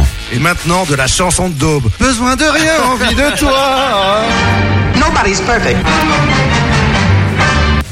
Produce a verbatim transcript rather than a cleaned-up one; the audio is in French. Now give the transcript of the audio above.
Et maintenant, de la chanson de Daube. Besoin de rien, envie de toi. Nobody's perfect. Étonnant, non ?